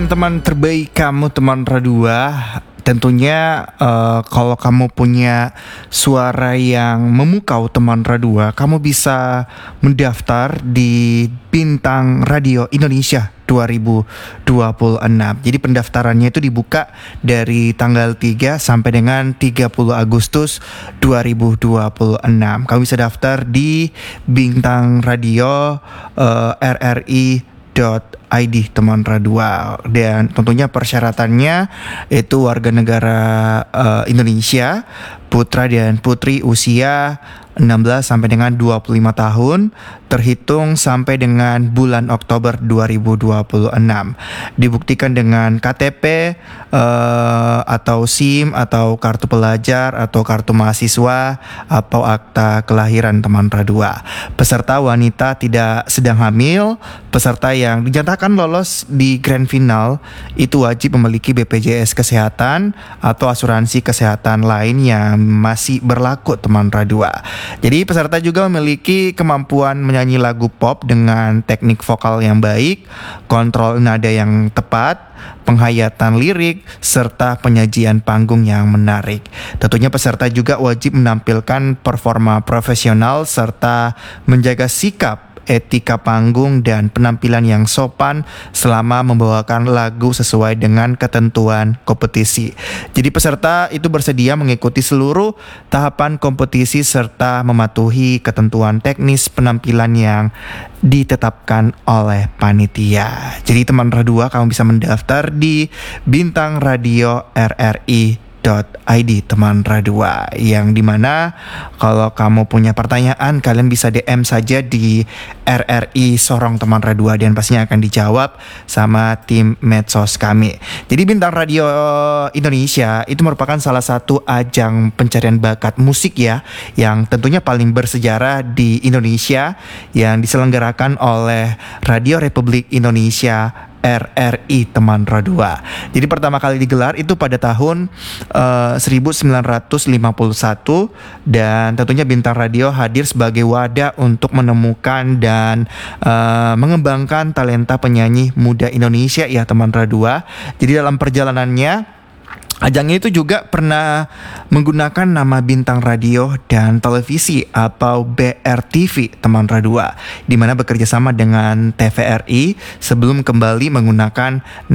Teman terbaik kamu, teman Radua, tentunya kalau kamu punya suara yang memukau, teman Radua, kamu bisa mendaftar di Bintang Radio Indonesia 2026. Jadi pendaftarannya itu dibuka dari tanggal 3 sampai dengan 30 Agustus 2026. Kamu bisa daftar di Bintang Radio RRI.id, teman Radua. Dan tentunya persyaratannya itu warga negara Indonesia, putra dan putri usia 16 sampai dengan 25 tahun terhitung sampai dengan bulan Oktober 2026. Dibuktikan dengan KTP atau SIM atau kartu pelajar atau kartu mahasiswa atau akta kelahiran, teman Radua. Peserta wanita tidak sedang hamil, peserta yang dinyatakan lolos di grand final itu wajib memiliki BPJS Kesehatan atau asuransi kesehatan lain yang masih berlaku, teman Radua. Jadi peserta juga memiliki kemampuan menyanyi lagu pop dengan teknik vokal yang baik, kontrol nada yang tepat, penghayatan lirik, serta penyajian panggung yang menarik. Tentunya peserta juga wajib menampilkan performa profesional serta menjaga sikap, etika panggung dan penampilan yang sopan selama membawakan lagu sesuai dengan ketentuan kompetisi. Jadi peserta itu bersedia mengikuti seluruh tahapan kompetisi serta mematuhi ketentuan teknis penampilan yang ditetapkan oleh panitia. Jadi teman Radua, kamu bisa mendaftar di Bintang Radio RRI.id, teman Radua, yang dimana kalau kamu punya pertanyaan kalian bisa DM saja di RRI Sorong, teman Radua, dan pastinya akan dijawab sama tim medsos kami. Jadi Bintang Radio Indonesia itu merupakan salah satu ajang pencarian bakat musik ya, yang tentunya paling bersejarah di Indonesia, yang diselenggarakan oleh Radio Republik Indonesia RRI, teman Radua. Jadi pertama kali digelar itu pada tahun 1951, dan tentunya Bintang Radio hadir sebagai wadah untuk menemukan dan mengembangkan talenta penyanyi muda Indonesia ya, teman Radua. Jadi dalam perjalanannya ajang itu juga pernah menggunakan nama Bintang Radio dan Televisi atau BRTV, teman Radua, di mana bekerja sama dengan TVRI sebelum kembali menggunakan